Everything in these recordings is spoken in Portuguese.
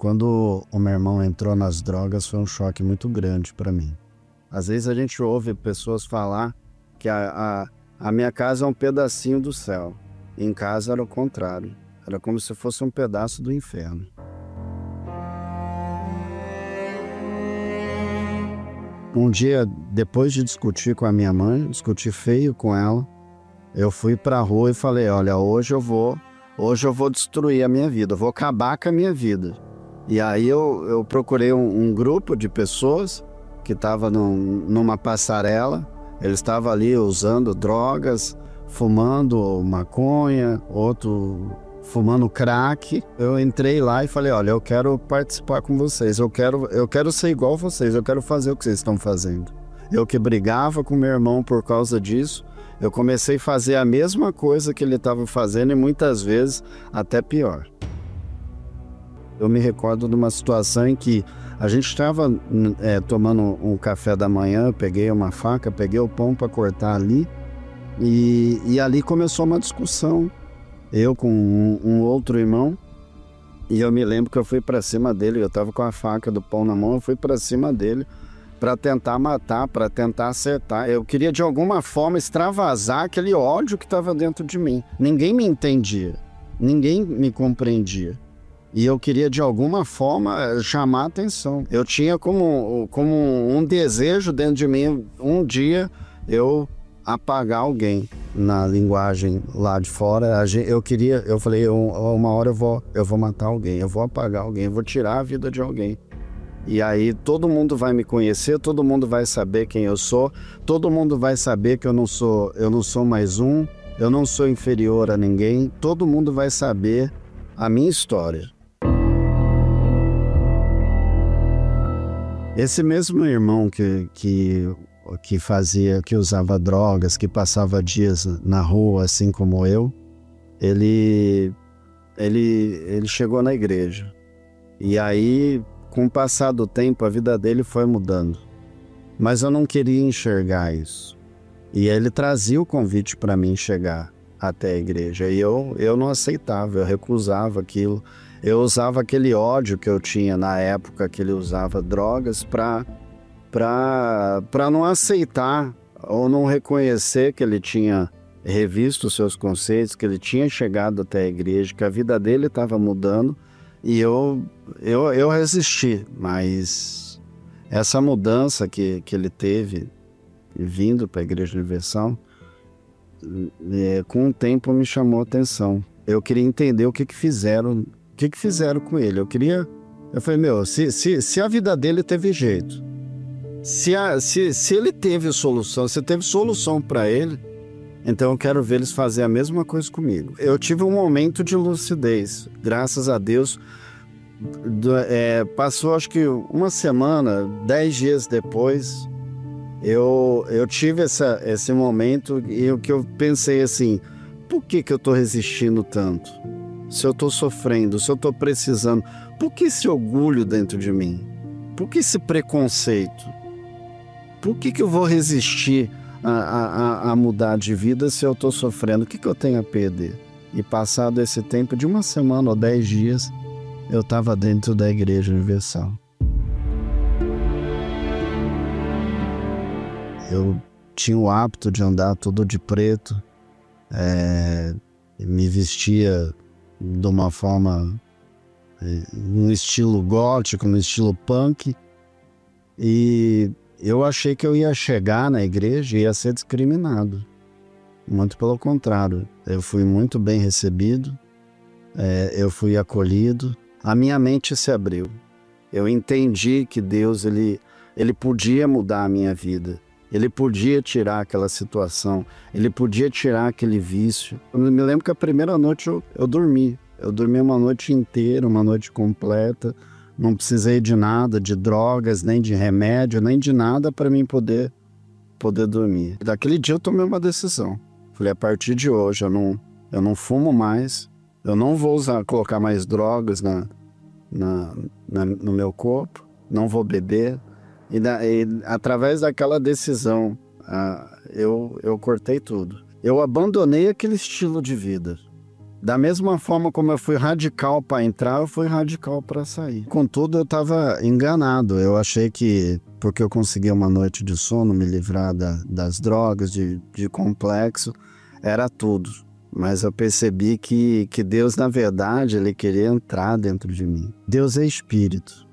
Quando o meu irmão entrou nas drogas, foi um choque muito grande para mim. Às vezes a gente ouve pessoas falar que a minha casa é um pedacinho do céu. Em casa era o contrário. Era como se fosse um pedaço do inferno. Um dia, depois de discutir com a minha mãe, discutir feio com ela, eu fui para a rua e falei, olha, hoje eu vou destruir a minha vida, eu vou acabar com a minha vida. E aí eu procurei um grupo de pessoas que estava numa passarela, eles estavam ali usando drogas, fumando maconha, outro fumando crack. Eu entrei lá e falei, olha, eu quero participar com vocês, eu quero ser igual a vocês, eu quero fazer o que vocês estão fazendo. Eu que brigava com meu irmão por causa disso, eu comecei a fazer a mesma coisa que ele estava fazendo e muitas vezes até pior. Eu me recordo de uma situação em que a gente estava tomando um café da manhã, eu peguei uma faca, peguei o pão para cortar ali e ali começou uma discussão. Eu com um outro irmão, e eu me lembro que eu fui para cima dele, eu estava com a faca do pão na mão, eu fui para cima dele para tentar matar, para tentar acertar. Eu queria de alguma forma extravasar aquele ódio que estava dentro de mim. Ninguém me entendia, ninguém me compreendia. E eu queria de alguma forma chamar a atenção. Eu tinha como um desejo dentro de mim, um dia eu apagar alguém. Na linguagem lá de fora, eu falei, uma hora eu vou matar alguém, eu vou apagar alguém, eu vou tirar a vida de alguém. E aí todo mundo vai me conhecer, todo mundo vai saber quem eu sou, todo mundo vai saber que eu não sou mais um, eu não sou inferior a ninguém, todo mundo vai saber a minha história. Esse mesmo irmão que usava drogas, que passava dias na rua, assim como eu, ele chegou na igreja. E aí, com o passar do tempo, a vida dele foi mudando. Mas eu não queria enxergar isso. E ele trazia o convite para mim chegar até a igreja. E eu não aceitava, eu recusava aquilo. Eu usava aquele ódio que eu tinha na época que ele usava drogas para não aceitar ou não reconhecer que ele tinha revisto os seus conceitos, que ele tinha chegado até a igreja, que a vida dele estava mudando, e eu resisti. Mas essa mudança que ele teve vindo para a Igreja Universal, com o tempo me chamou a atenção. Eu queria entender o que fizeram com ele. Eu falei, se a vida dele teve jeito, se ele teve solução, se teve solução para ele, então eu quero ver eles fazer a mesma coisa comigo. Eu tive um momento de lucidez, graças a Deus. Passou acho que uma semana, 10 dias depois, eu tive esse momento e o que eu pensei assim, por que eu estou resistindo tanto? Se eu estou sofrendo, se eu estou precisando, por que esse orgulho dentro de mim? Por que esse preconceito? Por que eu vou resistir a mudar de vida se eu estou sofrendo? O que eu tenho a perder? E passado esse tempo de uma semana ou 10 dias, eu estava dentro da Igreja Universal. Eu tinha o hábito de andar todo de preto, me vestia de uma forma, num estilo gótico, num estilo punk, e eu achei que eu ia chegar na igreja e ia ser discriminado. Muito pelo contrário, eu fui muito bem recebido, eu fui acolhido, a minha mente se abriu. Eu entendi que Deus ele podia mudar a minha vida, ele podia tirar aquela situação, ele podia tirar aquele vício. Eu me lembro que a primeira noite eu dormi uma noite inteira, uma noite completa, não precisei de nada, de drogas, nem de remédio, nem de nada para mim poder dormir. Daquele dia eu tomei uma decisão. Falei, a partir de hoje eu não fumo mais, eu não vou colocar mais drogas no meu corpo, não vou beber. E através daquela decisão, eu cortei tudo. Eu abandonei aquele estilo de vida. Da mesma forma como eu fui radical para entrar, eu fui radical para sair. Contudo, eu estava enganado. Eu achei que, porque eu consegui uma noite de sono, me livrar das drogas, de complexo, era tudo. Mas eu percebi que Deus, na verdade, Ele queria entrar dentro de mim. Deus é espírito.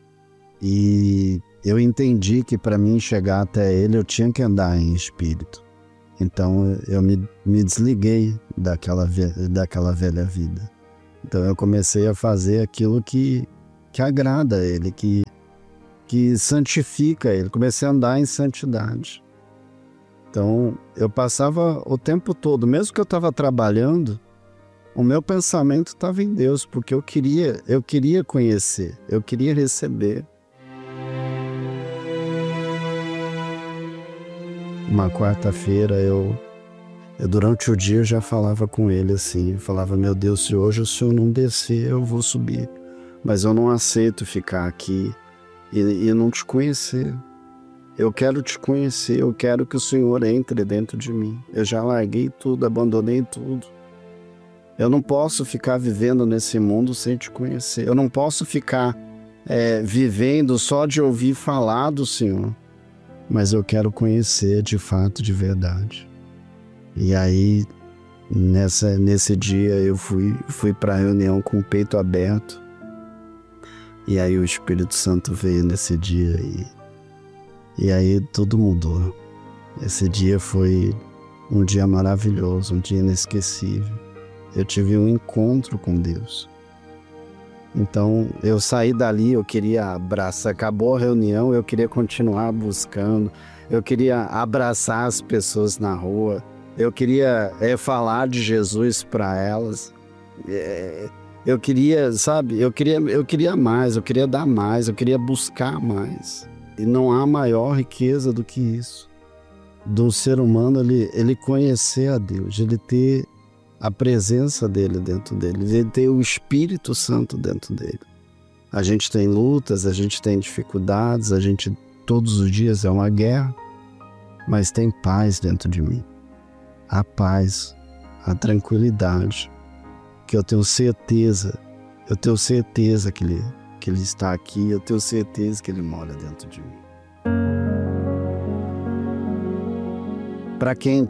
E eu entendi que para mim chegar até Ele, eu tinha que andar em espírito. Então eu me desliguei daquela velha vida. Então eu comecei a fazer aquilo que agrada a Ele, que santifica Ele. Comecei a andar em santidade. Então eu passava o tempo todo, mesmo que eu estava trabalhando, o meu pensamento estava em Deus, porque eu queria conhecer, eu queria receber. Uma quarta-feira, eu durante o dia eu já falava com ele assim, eu falava, meu Deus, se hoje o Senhor não descer, eu vou subir, mas eu não aceito ficar aqui e não te conhecer. Eu quero te conhecer, eu quero que o Senhor entre dentro de mim. Eu já larguei tudo, abandonei tudo. Eu não posso ficar vivendo nesse mundo sem te conhecer. Eu não posso ficar vivendo só de ouvir falar do Senhor. Mas eu quero conhecer de fato, de verdade. E aí, nesse dia, eu fui para a reunião com o peito aberto. E aí o Espírito Santo veio nesse dia e aí tudo mudou. Esse dia foi um dia maravilhoso, um dia inesquecível. Eu tive um encontro com Deus. Então eu saí dali, eu queria abraçar, acabou a reunião, eu queria continuar buscando, eu queria abraçar as pessoas na rua, eu queria falar de Jesus para elas, eu queria, sabe, eu queria mais, eu queria dar mais, eu queria buscar mais. E não há maior riqueza do que isso, do ser humano ele conhecer a Deus, ele ter a presença dele dentro dele, ele ter o Espírito Santo dentro dele. A gente tem lutas, a gente tem dificuldades, todos os dias é uma guerra, mas tem paz dentro de mim. A paz, a tranquilidade, que eu tenho certeza que ele está aqui, eu tenho certeza que ele mora dentro de mim. Para quem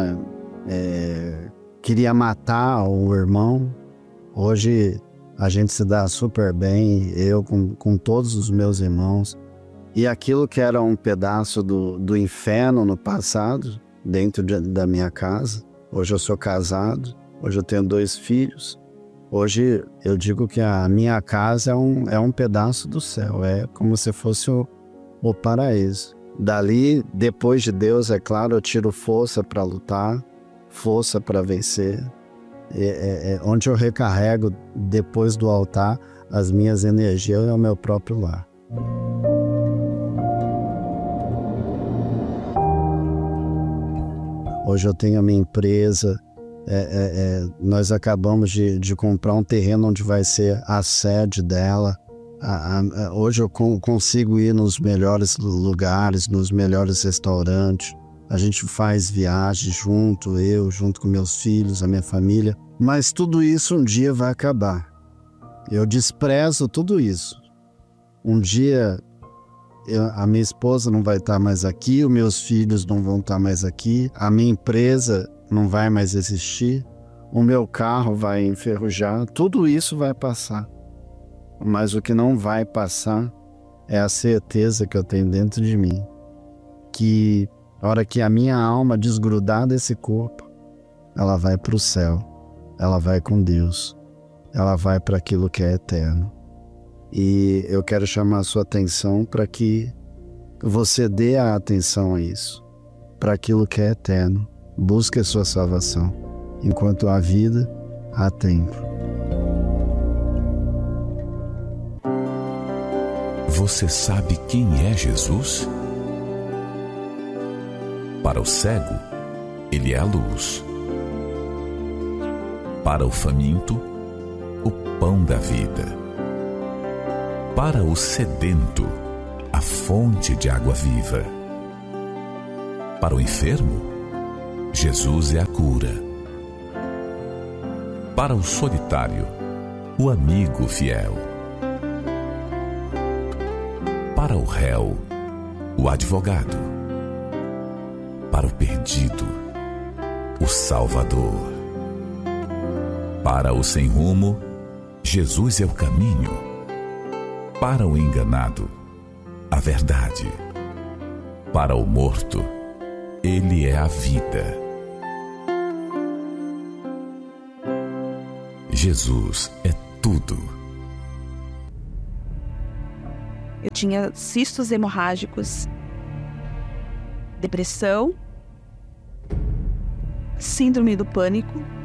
queria matar o irmão, hoje a gente se dá super bem, eu com todos os meus irmãos. E aquilo que era um pedaço do inferno no passado, dentro da minha casa, hoje eu sou casado, hoje eu tenho 2 filhos. Hoje eu digo que a minha casa é um pedaço do céu, é como se fosse o paraíso. Dali, depois de Deus, é claro, eu tiro força para lutar, força para vencer. Onde eu recarrego depois do altar as minhas energias é o meu próprio lar. Hoje eu tenho a minha empresa, nós acabamos de comprar um terreno onde vai ser a sede dela. Hoje eu consigo ir nos melhores lugares, nos melhores restaurantes. A gente faz viagens junto com meus filhos, a minha família. Mas tudo isso um dia vai acabar. Eu desprezo tudo isso. Um dia a minha esposa não vai estar mais aqui, os meus filhos não vão estar mais aqui, a minha empresa não vai mais existir, o meu carro vai enferrujar, tudo isso vai passar. Mas o que não vai passar é a certeza que eu tenho dentro de mim, que a hora que a minha alma desgrudar desse corpo, ela vai para o céu, ela vai com Deus, ela vai para aquilo que é eterno. E eu quero chamar a sua atenção para que você dê a atenção a isso, para aquilo que é eterno. Busque a sua salvação. Enquanto há vida, há tempo. Você sabe quem é Jesus? Para o cego, ele é a luz. Para o faminto, o pão da vida. Para o sedento, a fonte de água viva. Para o enfermo, Jesus é a cura. Para o solitário, o amigo fiel. Para o réu, o advogado. Para o perdido, o Salvador. Para o sem rumo, Jesus é o caminho. Para o enganado, a verdade. Para o morto, Ele é a vida. Jesus é tudo. Eu tinha cistos hemorrágicos, depressão, síndrome do pânico,